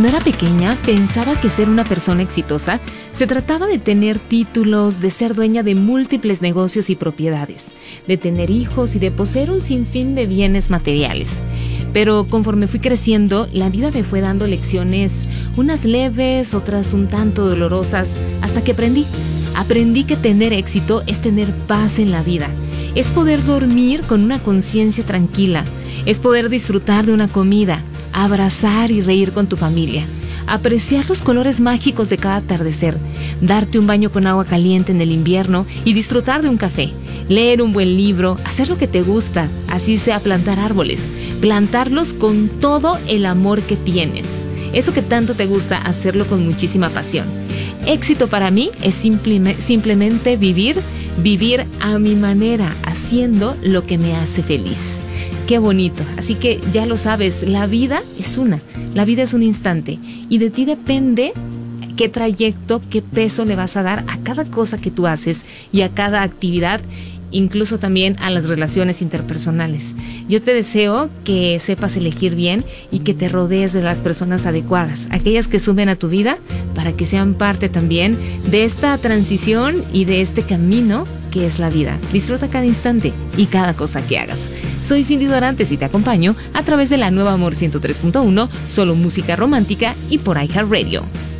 Cuando era pequeña, pensaba que ser una persona exitosa se trataba de tener títulos, de ser dueña de múltiples negocios y propiedades, de tener hijos y de poseer un sinfín de bienes materiales. Pero conforme fui creciendo, la vida me fue dando lecciones, unas leves, otras un tanto dolorosas, hasta que aprendí que tener éxito es tener paz en la vida, es poder dormir con una conciencia tranquila, es poder disfrutar de una comida, abrazar y reír con tu familia, apreciar los colores mágicos de cada atardecer, darte un baño con agua caliente en el invierno y disfrutar de un café, leer un buen libro, hacer lo que te gusta, así sea plantar árboles, plantarlos con todo el amor que tienes, eso que tanto te gusta, hacerlo con muchísima pasión. Éxito para mí es simplemente vivir a mi manera, haciendo lo que me hace feliz. Qué bonito. Así que ya lo sabes, la vida es un instante y de ti depende qué trayecto, qué peso le vas a dar a cada cosa que tú haces y a cada actividad, incluso también a las relaciones interpersonales. Yo te deseo que sepas elegir bien y que te rodees de las personas adecuadas, aquellas que sumen a tu vida para que sean parte también de esta transición y de este camino que es la vida. Disfruta cada instante y cada cosa que hagas. Soy Cindy Dorantes y te acompaño a través de la nueva Amor 103.1, solo música romántica y por iHeartRadio.